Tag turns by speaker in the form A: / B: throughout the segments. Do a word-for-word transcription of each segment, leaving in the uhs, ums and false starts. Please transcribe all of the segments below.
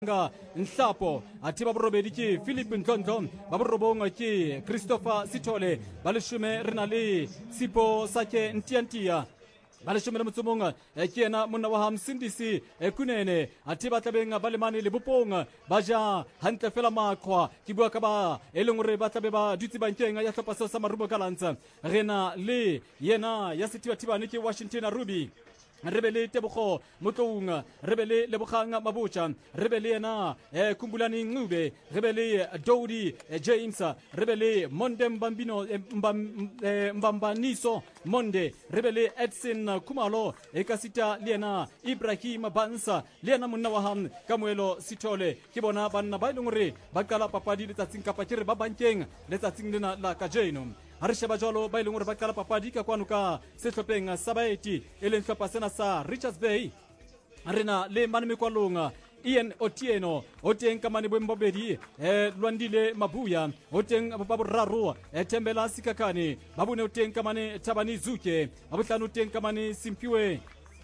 A: nga Nhlapo ati ba borobedi ke Philip Ntlontlho ba borobong ke Christopher Sithole ba leshume re na le Sipo Sake Ntiantia ba leshume le motsomong ke ena monna wa Hamsindisi Kunene ati ba tlabeng ba lemane le bopong ba ja hantle fela makgwa ke bua ka ba e leng gore ba tlabe ba dutse bankeng ya tlhopha seo sa Marumo Gallants re na le yena ya Setibatibane ke Washington Ruby Rebele Tebogo Motoung Rebele Lebogang Mabucha Rebele na eh, Kumbulani Ngube Rebele Dodi eh, James Rebele Monde Mbambino eh, Mbam, eh, Mbambaniso Monde Rebele Edson Kumalo Ekasita Liena Ibrahim Bansa Liena Munawaham Kamuelo Sithole Kibona Banna Bailungre Bakala Papadi Letsatsing Kapatire Babankeng Letsatsing Lena La Kajeno Harishaba jolo ba ilengore ba kala papadi ka kwanuka setlhopheng sa baeti e leng tlhopha sena sa Richards Bay arena le maneme kwalonga Ian Otieno o teng ka mane bombobedi eh Lwandile Mabuya o teng ba boraro eh Thembela Sikakane ba bone o teng ka mane Thabani Zuke ba botlano o teng ka mane Simpiwe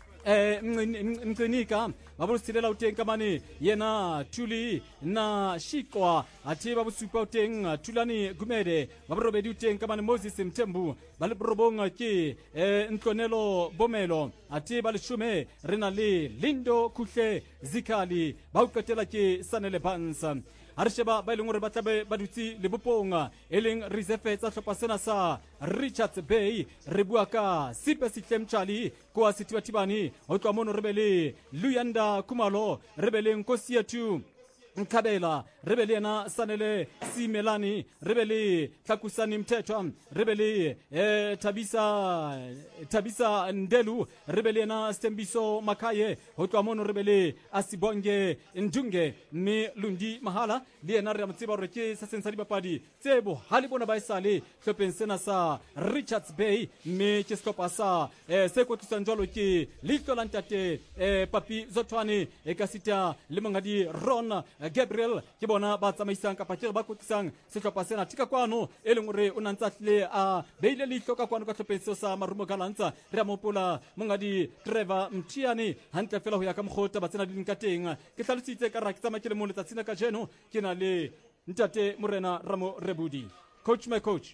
A: eh Mqinika ba botsilela o teng ka mane yena Thuli na Shikwa ati ba bosupa o teng Thulani Gumede ba borobedi o teng ka mane Moses Mthembu ba le borobong ke eh Ntlonelo Bomelo ati ba leshume re na le Lindo Khuhle Zikali ba o qetela ke Sanele Bansa Harisheba ba ileng gore ba tlabe ba dutse le boponga e leng reserve tsa tlhopha sena sa Richards Bay re bua ka Sipe Sihlemchali kwa Setibatibane o tloa mono re be le Luyanda Kumalo re be le Nkosi yethu Nkabela rebele yena Sanele Simelani rebele Thakusani Mthethwa rebele eh Tabisa Tabisa Ndelu rebele yena Stembiso Makaye ho tloa mono rebele Asibonge Ndunge me Lundi Mahala le yena re mtsiba re ke sa sensa dipapadi tsebo ha le bona ba isale hlopeng sena sa Richards Bay me ke stoppa sa eh se kotisang jwalo ke Litlo Lantate eh Papi Zothwane e ka sita le mongadi Ron Gabriel ke bona ba tsamaisang ka pakere ba kotisang setlhopha sena tika kwano e leng gore o nantsa tle a beile litlo ka kwano ka tlhopheng seo sa Marumo Gallants re mopola mongadi Trevor Mtiani hantle fela ho ya ka mogota ba tsena di nka teng ke tlhalositse ka ra ke tsama ke le mo letsatsina ka jeno ke na le Ntate Morena Ramo Rebudi coach my coach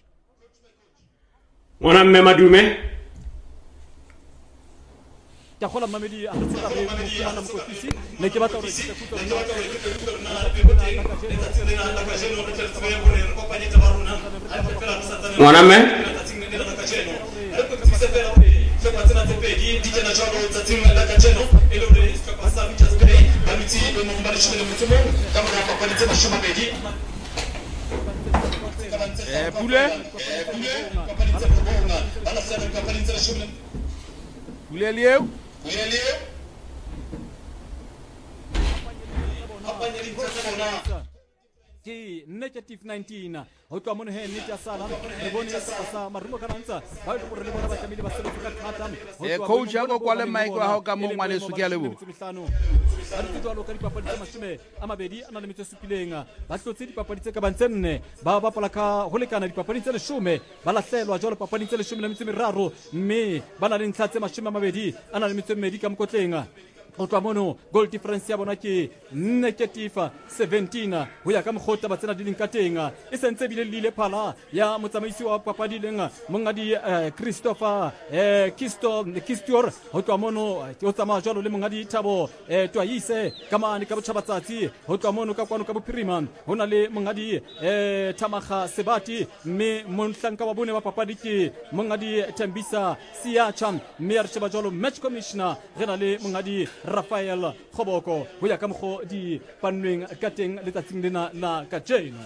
B: Mwana mme Madume
A: ya khola mamedi a tsela re mo mokotisi ne ke batla re ke futo
B: Mwana mme
C: Eh Pule Pule lieu
A: ki negative nineteen ho tloa mono he nnete ya sala re bone sa Marumo Gallants ba ile gore le bona ba tlamile ba sele ka thata
C: eh coach ya go kwale mic wa ha ka mo ngwane su ke a lebo
A: ba ditwa lo ka dipapadi tsa mashome a mabedi ana le metso supileng ba hlotse dipapadi tse ka bantsenne ba bapala ka ho lekana dipapadi tse leshome ba lahlelwa jwalo papadi tse leshome le metso meraro mme ba na le ntlha tse mashome a mabedi ana le metso mmedi ka mokotleng o tloa mono goal difference ya bona ke negative seventeen ho ya ka mogota ba tsena di leng ka teng e sentse bile lile phala ya motsamaisi wa papadi leng mongadi Christopher eh Kisto Kistor ho tloa mono o tsamaya jwalo le mongadi Thabo eh Twayise kamane ka botshabatsatsi ho tloa mono ka kwano ka bophirima ho na le mongadi eh Tamaga Sebati mme monhlanka wa bone wa papadi ke mongadi Thembisa Siacha mme re sheba jwalo match commissioner re na le mongadi Rafael Khoboko ho ya ka mgo di panweng ka teng letsatsing lena la ka jeno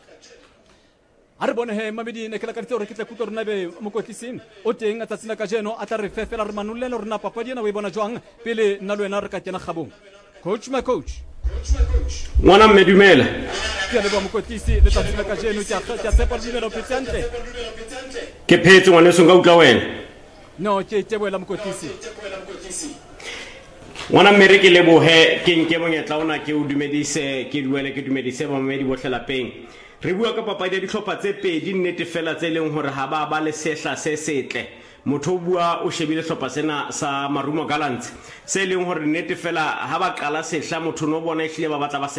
A: a re bone he mamedi ne kela ka tsore ke tla kutlo rena be mokotlising o teng a tsatsina ka jeno a tla re fefela re manulelo rena papadi ena o e bona jwang pele nna le wena re ka kena kgabong coach my coach
B: Mwana mme Dumela
A: ke le ba mokotlisi letsatsina ka jeno ke a tsepa dimelo petsante
B: ke phetse ngwane so nga utla wena
A: no ke teboela mokotlisi
B: Mwana mme re ke lebohe ke nke monyetla ona ke o dumedise ke duele ke dumedise ba mamedi bohle lapeng re bua ka papadi ya dihlopha tse pedi nnete fela tse leng hore ha ba ba le sehla se setle motho o bua o shebile hlopha sena sa Marumo Gallants se leng hore nnete fela ha ba qala sehla motho no bona ehlile ba batla ba